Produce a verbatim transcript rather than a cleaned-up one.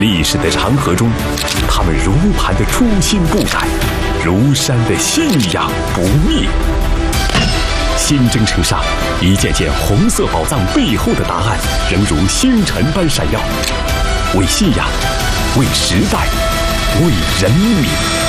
历史的长河中，他们如磐的初心不改，如山的信仰不灭。新征程上，一件件红色宝藏背后的答案，仍如星辰般闪耀。为信仰，为时代，为人民。